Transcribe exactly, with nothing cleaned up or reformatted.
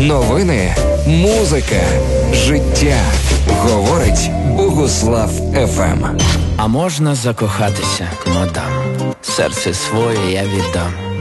новини, музика, життя. Говорить Богуслав еф ем. А можна закохатися, мадам? Серце своє я віддам.